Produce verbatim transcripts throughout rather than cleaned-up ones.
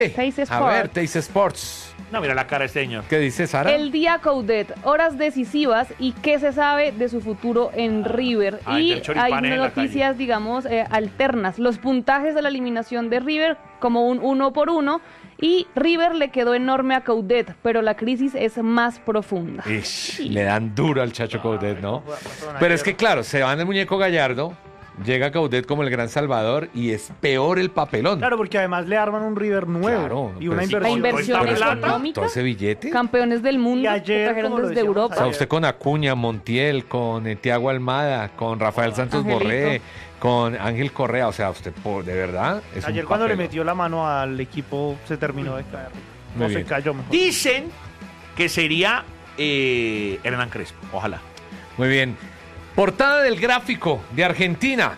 Teis Sports. A ver, Teis Sports. No, mira la cara de este señor. ¿Qué dice Sara? El día Coudet, horas decisivas y qué se sabe de su futuro en River. Ay, y del choripán hay en la noticias, calle. digamos, eh, alternas. Los puntajes de la eliminación de River como un uno por uno y River le quedó enorme a Coudet, pero la crisis es más profunda. Ish, le dan duro al Chacho Coudet, ¿no? Pero es que claro, se van el muñeco Gallardo, llega Coudet como el gran salvador y es peor el papelón. Claro, porque además le arman un River nuevo Claro, y una pues, La inversión. inversión Pero está plata. económica, Todo ese billete. campeones del mundo, Y ayer, que trajeron como lo desde decíamos O Europa. sea, ayer, usted con Acuña, Montiel, con eh, Thiago Almada, con Rafael Santos Angelito. Borré, con Ángel Correa, o sea, usted por- de verdad es Ayer un cuando le papelón. metió la mano al equipo se terminó de caer. Muy No se bien. cayó mejor. Dicen que sería eh, Hernán Crespo. Ojalá. Muy bien. Portada del gráfico de Argentina.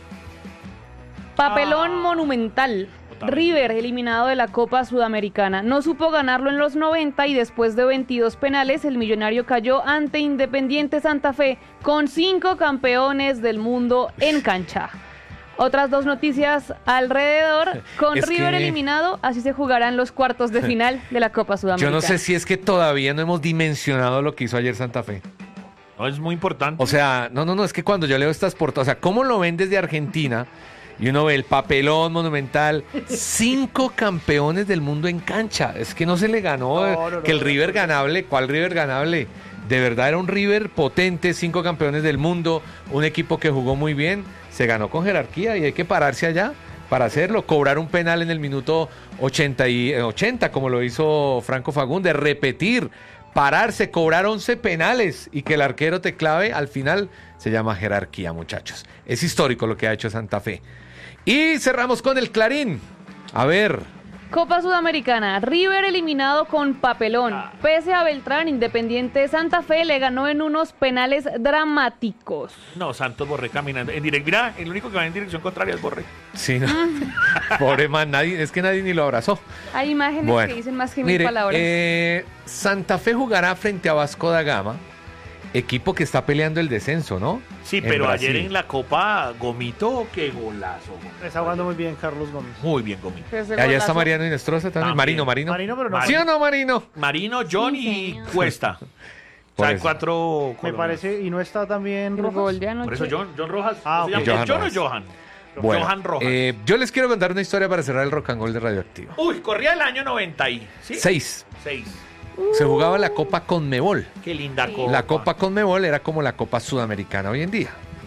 Papelón Ah. monumental. Totalmente. River eliminado de la Copa Sudamericana. No supo ganarlo en los noventa y después de veintidós penales el millonario cayó ante Independiente Santa Fe con cinco campeones del mundo en cancha. Otras dos noticias alrededor. Con Es River que- eliminado, así se jugarán los cuartos de final de la Copa Yo Sudamericana. no sé si es que todavía no hemos dimensionado lo que hizo ayer Santa Fe. No, es muy importante. O sea, no, no, no, es que cuando yo leo estas portadas, o sea, ¿cómo lo ven desde Argentina? Y uno ve el papelón monumental, cinco campeones del mundo en cancha. Es que no se le ganó eh, No, no, no, que el no, River no. ganable. ¿Cuál River ganable? De verdad era un River potente, cinco campeones del mundo, un equipo que jugó muy bien, se ganó con jerarquía y hay que pararse allá para hacerlo, cobrar un penal en el minuto ochenta, y, eh, ochenta como lo hizo Franco Fagundes, repetir, pararse, cobrar once penales y que el arquero te clave, al final se llama jerarquía, muchachos. Es histórico lo que ha hecho Santa Fe. Y cerramos con el Clarín. A ver, Copa Sudamericana, River eliminado con papelón. Ah. Pese a Beltrán, Independiente Santa Fe le ganó en unos penales dramáticos. No, Santos Borré caminando. En direct, mira, el único que va en dirección contraria es Borré. sí, no. Pobre man, nadie, es que nadie ni lo abrazó. Hay imágenes Bueno, que dicen más que mil mire, palabras. eh, Santa Fe jugará frente a Vasco da Gama, equipo que está peleando el descenso, ¿no? Sí, En pero Brasil. ayer en la Copa, Gomito, qué golazo. Está jugando muy bien Carlos Gómez. Muy bien, Gomito. Ese Allá está golazo. Mariano Inestrosa también. También. Marino, Marino. Marino, pero no. ¿Sí o no, Marino? Marino, John Sí, y señor. Cuesta. O Por sea, eso. cuatro Me colombianos. parece, y no está también El Rojas. gol de anoche. Por eso John, John Rojas. Ah, ¿Se ok. llama Johan John Rojas. o Johan? Bueno, Johan Rojas. eh, yo les quiero contar una historia para cerrar el rock and roll de Radioactivo. Uy, corría el año noventa y ¿sí? Seis. Seis. Se jugaba la Copa Conmebol. Qué linda Sí. copa. La Copa Conmebol era como la Copa Sudamericana hoy en día.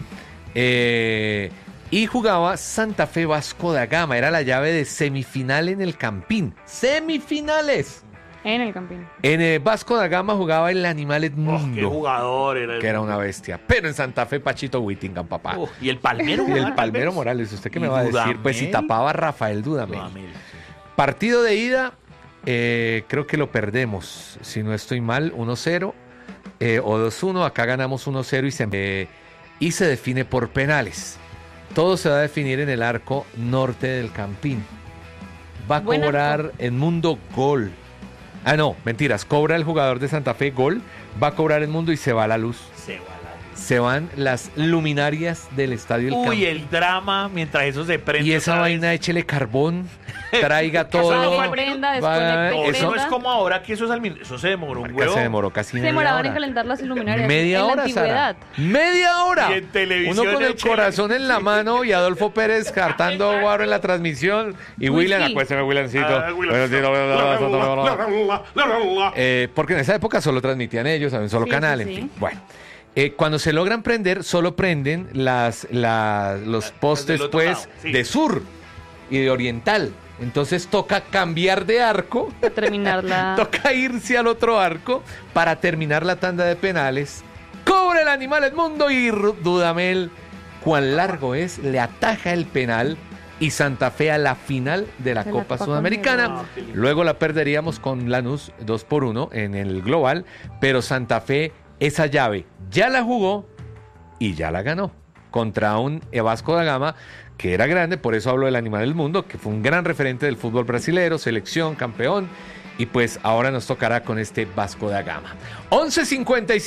Eh, y jugaba Santa Fe Vasco da Gama. Era la llave de semifinal en el Campín. ¡Semifinales! En el Campín. En eh, Vasco da Gama jugaba el Animal Oh, qué Edmundo, jugador era. el- que era una bestia. Pero en Santa Fe, Pachito Whittingham, papá. Oh, y el Palmero. Y el Morales. Palmero Morales. ¿Usted qué me Y va a decir? Dudamel. Pues si tapaba a Rafael Dudamel. Dudamel, sí. Partido de ida, eh, creo que lo perdemos, si no estoy mal, uno cero eh, o dos uno. Acá ganamos uno cero y se, eh, y se define por penales. Todo se va a definir en el arco norte del Campín. Va a Buen cobrar arco. Edmundo gol. Ah, no, mentiras. Cobra el jugador de Santa Fe gol. Va a cobrar Edmundo y se va la luz. Se va la- Se van las luminarias del estadio del Uy, Campín. el drama mientras eso se prende. Y esa otra vez. vaina, échele carbón, traiga Eso no todo. fue- Prenda, Va- desconecte, No, eso no prenda. es como ahora que eso es al min- Eso se demoró un Marica, huevo. se demoró casi Se media demoraban hora. en calentar las luminarias. Media en hora, la antigüedad. Sara. ¡Media hora! Y en televisión Uno con el échele- corazón en la mano y Adolfo Pérez cartando guaro en la transmisión. Y Whisky. William, acuésteme, Williamcito. Ah, William. Buenos días, Eh, porque en esa época solo transmitían ellos, en un solo Sí, canal, sí, en sí. fin. Bueno. Eh, cuando se logran prender, solo prenden las, las- los postes, del otro pues, lado, sí. de sur y de oriental. Entonces toca cambiar de arco. Para terminar la... Toca irse al otro arco para terminar la tanda de penales. Cobra el Animal Edmundo y Ru- Dudamel, cuán largo es, le ataja el penal y Santa Fe a la final de la De la Copa Copa Sudamericana. Conmebol. Ah, qué lindo. Luego la perderíamos con Lanús dos por uno en el global, pero Santa Fe esa llave ya la jugó y ya la ganó contra un Vasco da Gama que era grande, por eso hablo del Animal del Mundo, que fue un gran referente del fútbol brasilero, selección, campeón, y pues ahora nos tocará con este Vasco da Gama. once cincuenta y cinco